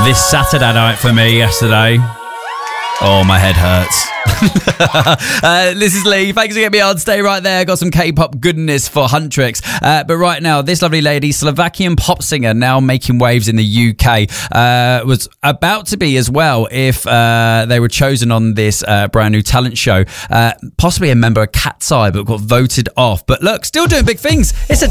This Saturday night for me yesterday. Oh, my head hurts. This is Lee. Thanks for getting me on. Stay right there. Got some K-pop goodness for Huntrix. But right now, this lovely lady, Slovakian pop singer, now making waves in the UK, was about to be as well if they were chosen on this brand new talent show. Possibly a member of Cat's Eye, but got voted off. But look, still doing big things. It's a